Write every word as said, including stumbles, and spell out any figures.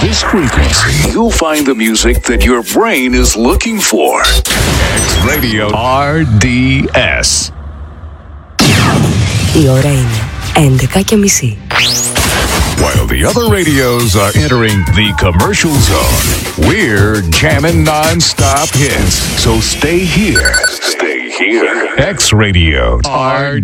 this frequency, you'll find the music that your brain is looking for. X Radio R D S. Η ώρα είναι έντεκα και μισή. While the other radios are entering the commercial zone, we're jamming non-stop hits. So stay here. Stay here. X Radio R D S.